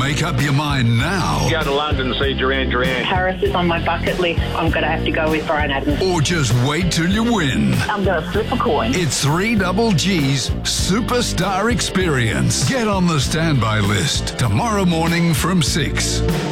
Make up your mind now. Go to London and see Duran Duran. Paris is on my bucket list. I'm going to have to go with Bryan Adams. Or just wait till you win. I'm going to flip a coin. It's 3GG's Superstar Experience. Get on the standby list tomorrow morning from 6.